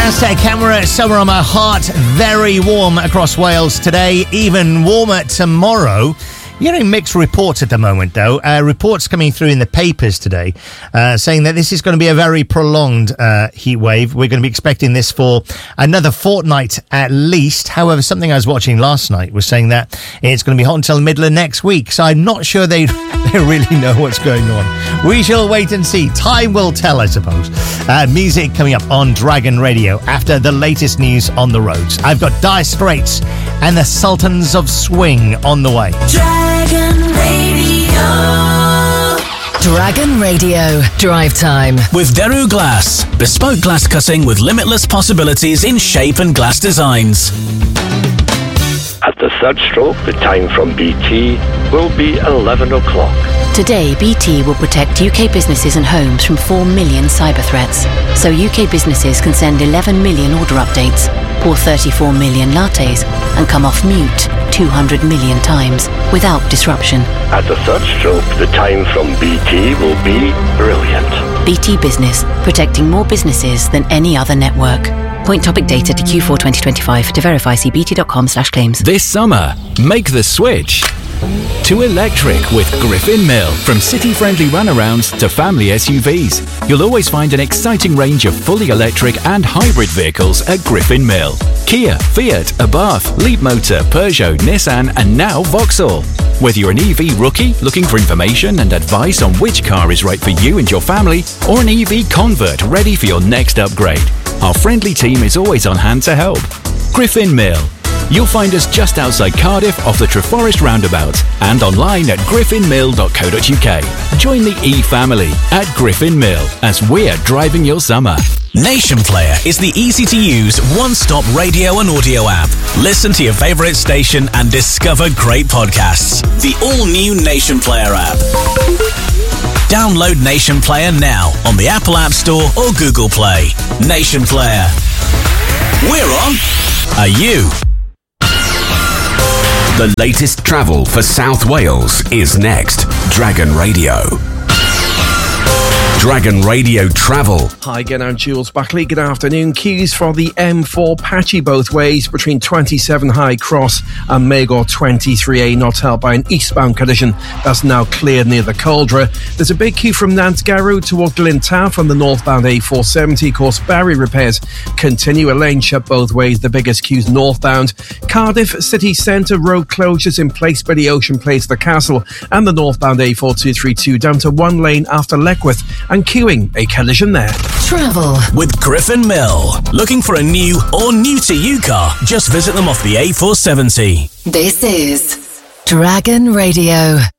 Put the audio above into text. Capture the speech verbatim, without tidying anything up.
Aztec Camera, Summer on My Heart. Very warm across Wales today, even warmer tomorrow. You're getting mixed reports at the moment, though. Uh, reports coming through in the papers today uh, saying that this is going to be a very prolonged uh, heat wave. We're going to be expecting this for another fortnight at least. However, something I was watching last night was saying that it's going to be hot until the middle of next week. So I'm not sure they, they really know what's going on. We shall wait and see. Time will tell, I suppose. Uh, music coming up on Dragon Radio after the latest news on the roads. I've got Dire Straits and the Sultans of Swing on the way. Dragon Radio. Dragon Radio. Drive time. With Deru Glass. Bespoke glass cutting with limitless possibilities in shape and glass designs. At the third stroke, the time from B T will be eleven o'clock. Today, B T will protect U K businesses and homes from four million cyber threats. So U K businesses can send eleven million order updates, pour thirty-four million lattes, and come off mute two hundred million times without disruption. At the third stroke, the time from B T will be brilliant. B T Business, protecting more businesses than any other network. Point topic data to Q four twenty twenty-five. To verify, see bt.com slash claims. This summer, make the switch to electric with Griffin Mill. From city-friendly runarounds to family S U Vs, you'll always find an exciting range of fully electric and hybrid vehicles at Griffin Mill. Kia, Fiat, Abarth, Leapmotor, Peugeot, Nissan and now Vauxhall. Whether you're an E V rookie looking for information and advice on which car is right for you and your family, or an E V convert ready for your next upgrade, our friendly team is always on hand to help. Griffin Mill. You'll find us just outside Cardiff off the Treforest roundabout and online at griffin mill dot co dot uk. Join the E-family at Griffin Mill as we're driving your summer. Nation Player is the easy-to-use, one-stop radio and audio app. Listen to your favourite station and discover great podcasts. The all-new Nation Player app. Download Nation Player now on the Apple App Store or Google Play. Nation Player. We're on. Are you? The latest travel for South Wales is next. Dragon Radio. Dragon Radio Travel. Hi again, I'm Jules Buckley. Good afternoon. Queues for the M four patchy both ways between twenty-seven High Cross and Magor twenty-three A, not helped by an eastbound collision that's now cleared near the Cauldre. There's a big queue from Nant Garw towards Glyntaff on the northbound A four seventy. Of course, barrier repairs continue. A lane shut both ways. The biggest queues northbound. Cardiff City Centre road closures in place by the Ocean Place, the Castle, and the northbound A four two three two down to one lane after Leckwith, and queuing a collision there. Travel with Griffin Mill. Looking for a new or new to you car? Just visit them off the A four seventy. This is Dragon Radio.